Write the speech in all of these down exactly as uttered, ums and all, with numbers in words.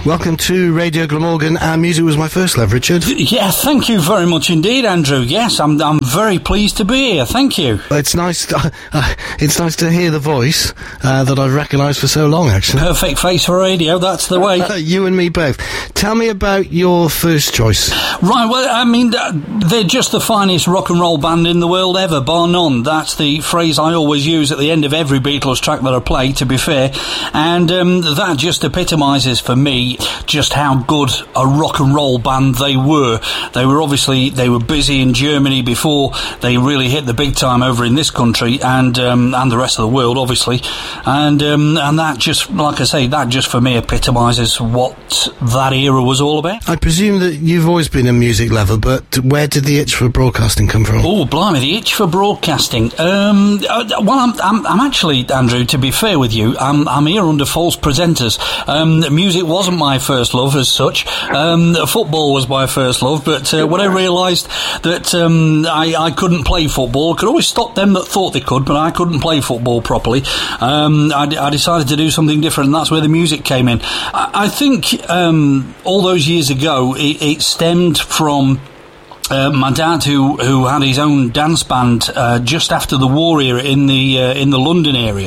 Welcome to Radio Glamorgan, and music was my first love, Richard. Yeah, thank you very much indeed, Andrew. Yes, I'm I'm very pleased to be here. Thank you. It's nice to, uh, it's nice to hear the voice uh, that I've recognised for so long, actually. Perfect face for radio, that's the way. Uh, you and me both. Tell me about your first choice. Right, well, I mean, they're just the finest rock and roll band in the world ever, bar none. That's the phrase I always use at the end of every Beatles track that I play, to be fair. And um, that just epitomises for me just how good a rock and roll band they were. They were obviously, they were busy in Germany before they really hit the big time over in this country, and um, and the rest of the world, obviously. And um, and that just, like I say, that just for me epitomises what that era was all about. I presume that you've always been a music lover, but where did the itch for broadcasting come from? Oh, blimey, the itch for broadcasting. Um, well, I'm, I'm, I'm actually, Andrew, to be fair with you, I'm, I'm here under false presenters. Um, music wasn't my first love as such. Um, football was my first love, but uh, when I realised that um, I, I couldn't play football, I could always stop them that thought they could, but I couldn't play football properly, um, I, I decided to do something different, and that's where the music came in. I, I think um, all those years ago, it, it stemmed from Uh, my dad, who who had his own dance band uh, just after the war era in the uh, in the London area,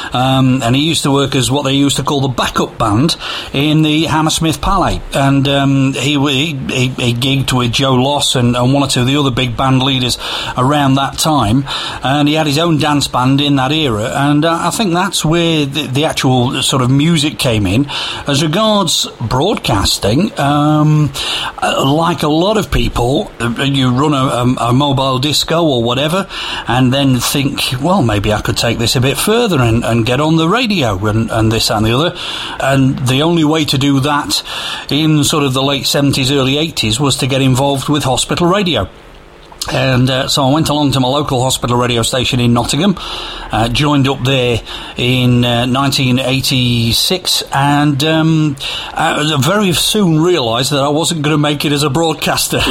um, and he used to work as what they used to call the backup band in the Hammersmith Palais, and um, he, he he gigged with Joe Loss and, and one or two of the other big band leaders around that time, and he had his own dance band in that era, and uh, I think that's where the, the actual sort of music came in. As regards broadcasting, um, like a lot of people, you run a, a, a mobile disco or whatever, and then think, well, maybe I could take this a bit further and, and get on the radio and, and this and the other. And the only way to do that in sort of the late seventies, early eighties was to get involved with hospital radio. And uh, so I went along to my local hospital radio station in Nottingham, uh, joined up there in uh, nineteen eighty-six, and um, I very soon realised that I wasn't going to make it as a broadcaster.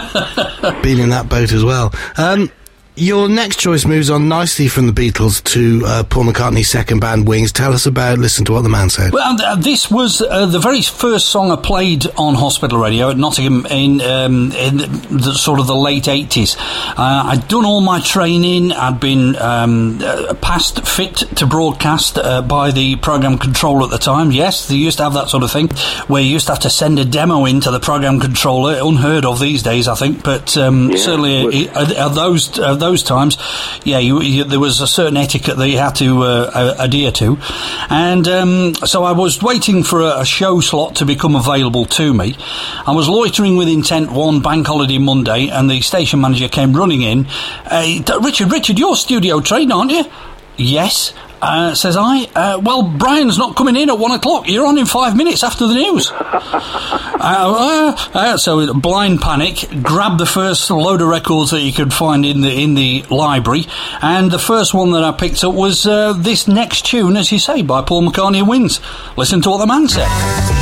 Been in that boat as well. Um, your next choice moves on nicely from the Beatles to uh, Paul McCartney's second band, Wings. Tell us about Listen to What the Man Said. Well, uh, this was uh, the very first song I played on hospital radio at Nottingham in, um, in the, the sort of the late eighties. Uh, I'd done all my training. I'd been um, uh, passed fit to broadcast uh, by the programme controller at the time. Yes, they used to have that sort of thing where you used to have to send a demo in to the programme controller. Unheard of these days, I think, but um, yeah, certainly at, at those uh, those times, yeah, you, you, there was a certain etiquette that you had to uh, adhere to, and um, so I was waiting for a, a show slot to become available to me. I was loitering with intent one bank holiday Monday, and the station manager came running in. Uh, Richard, Richard, you're studio trained, aren't you? Yes. Uh, says I, uh, well, Brian's not coming in at one o'clock. You're on in five minutes after the news. uh, uh, uh, so, blind panic, grabbed the first load of records that you could find in the in the library, and the first one that I picked up was uh, this next tune, as you say, by Paul McCartney and Wings. Listen to What the Man Said.